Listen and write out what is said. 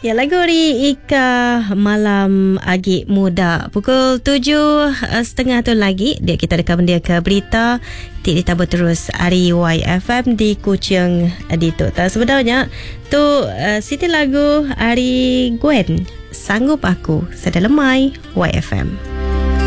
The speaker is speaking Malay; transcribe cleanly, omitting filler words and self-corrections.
Ya, lagu Ika Malam Agik Muda. Pukul 7.30 tu lagi kita akan dia ke berita. Ditabur terus Ari YFM di Kuching di tu. Sebenarnya tu Siti lagu Ari Gwen, Sanggup Aku Sedang Lemai YFM.